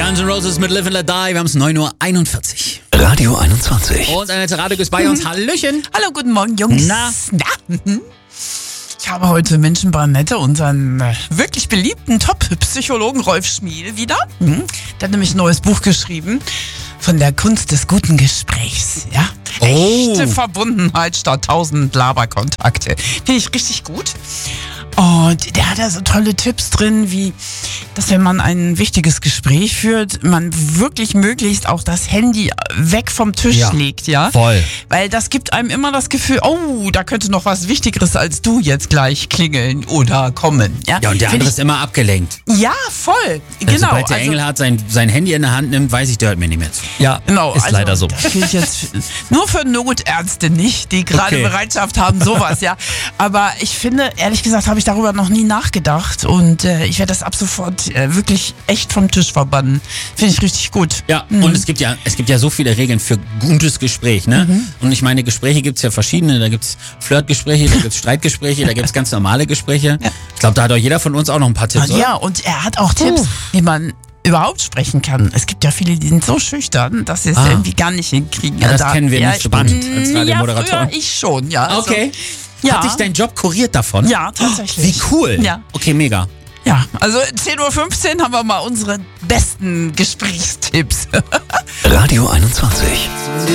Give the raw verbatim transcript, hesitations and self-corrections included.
Guns N' Roses mit Live and Let Die. Wir haben es neun Uhr einundvierzig. Radio einundzwanzig. Und Annette Radig ist bei uns. Hallöchen. Hallo, guten Morgen, Jungs. Na? Na? Ich habe heute Menschen bei Annette, unseren äh, wirklich beliebten Top-Psychologen Rolf Schmiel wieder. Mhm. Der hat nämlich ein neues Buch geschrieben von der Kunst des guten Gesprächs. Ja? Oh. Echte Verbundenheit statt tausend Laberkontakte. Finde ich richtig gut. Und der hat da so tolle Tipps drin, wie, dass wenn man ein wichtiges Gespräch führt, man wirklich möglichst auch das Handy weg vom Tisch Ja, legt, ja? voll. Weil das gibt einem immer das Gefühl, oh, da könnte noch was Wichtigeres als du jetzt gleich klingeln oder kommen. Ja, Ja, und der Find andere ist immer abgelenkt. ich, ja, voll. Genau. Sobald der also- Engelhardt sein, sein Handy in der Hand nimmt, weiß ich, der hört mir nicht mehr zu. Ja, Genau, ist also, leider so. Das gilt jetzt nur für Notärzte nicht, die gerade Okay. Bereitschaft haben, sowas, ja. Aber ich finde, ehrlich gesagt, habe ich darüber noch nie nachgedacht und äh, ich werde das ab sofort äh, wirklich echt vom Tisch verbannen. Finde ich richtig gut. Ja, und es gibt ja, es gibt ja so viele Regeln für gutes Gespräch, ne? Mhm. Und ich meine, Gespräche gibt's ja verschiedene. Da gibt's Flirtgespräche, da gibt's Streitgespräche, da gibt's ganz normale Gespräche. Ich glaube, da hat doch jeder von uns auch noch ein paar Tipps, oder? Ja, und er hat auch Tipps, wie man überhaupt sprechen kann. Es gibt ja viele, die sind so schüchtern, dass sie es Ah. irgendwie gar nicht hinkriegen. Ja, das Da- kennen wir ja, nicht spannend als Ja, Radiomoderatorin. früher ich schon, ja. Also, Okay. Ja. Hat dich dein Job kuriert davon? Ja, tatsächlich. Wie cool. Ja. Okay, mega. Ja, also zehn Uhr fünfzehn haben wir mal unsere besten Gesprächstipps. Radio einundzwanzig.